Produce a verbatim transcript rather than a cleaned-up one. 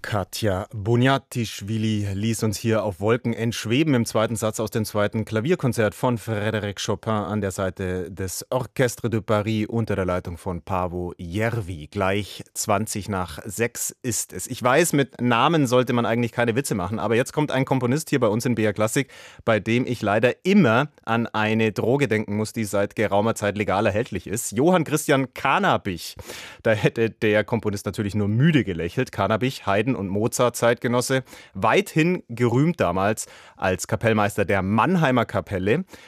Katja Boniatischvili ließ uns hier auf Wolken entschweben im zweiten Satz aus dem zweiten Klavierkonzert von Frédéric Chopin an der Seite des Orchestre de Paris unter der Leitung von Paavo Järvi. Gleich zwanzig nach sechs ist es. Ich weiß, mit Namen sollte man eigentlich keine Witze machen, aber jetzt kommt ein Komponist hier bei uns in B R Klassik, bei dem ich leider immer an eine Droge denken muss, die seit geraumer Zeit legal erhältlich ist. Johann Christian Cannabich. Da hätte der Komponist natürlich nur müde gelächelt. Cannabich, Haydn und Mozart Zeitgenosse, weithin gerühmt damals als Kapellmeister der Mannheimer Kapelle